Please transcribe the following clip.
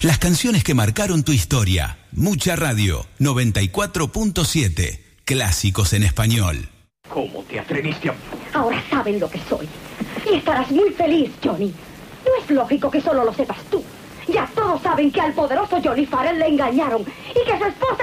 Las canciones que marcaron tu historia. Mucha Radio, 94.7. Clásicos en español. ¿Cómo te atreviste a...? Ahora saben lo que soy. Y estarás muy feliz, Johnny. No es lógico que solo lo sepas tú. Ya todos saben que al poderoso Johnny Farrell le engañaron y que su esposa